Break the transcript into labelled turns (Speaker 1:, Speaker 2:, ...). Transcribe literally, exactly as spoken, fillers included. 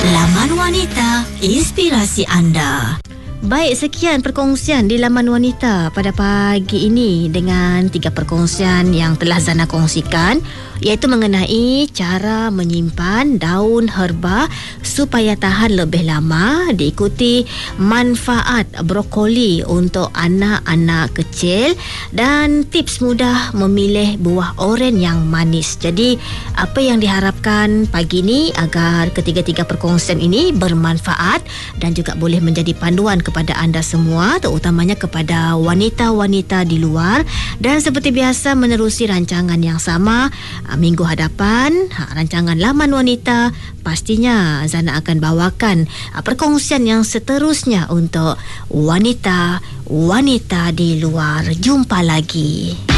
Speaker 1: Laman Wanita, inspirasi anda.
Speaker 2: Baik, sekian perkongsian di Laman Wanita pada pagi ini dengan tiga perkongsian yang telah Zana kongsikan, iaitu mengenai cara menyimpan daun herba supaya tahan lebih lama, diikuti manfaat brokoli untuk anak-anak kecil dan tips mudah memilih buah oren yang manis. Jadi, apa yang diharapkan pagi ini agar ketiga-tiga perkongsian ini bermanfaat dan juga boleh menjadi panduan kepada anda semua, terutamanya kepada wanita-wanita di luar. Dan seperti biasa menerusi rancangan yang sama minggu hadapan, rancangan Laman Wanita, pastinya Zana akan bawakan perkongsian yang seterusnya untuk wanita-wanita di luar. Jumpa lagi.